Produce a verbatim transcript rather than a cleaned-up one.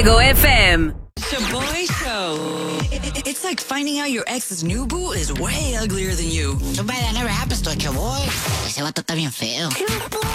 Mego F M. Shaboy Show. It's like finding out your ex's new boo is way uglier than you. Too bad that never happens to a boy. Ese vato está bien feo.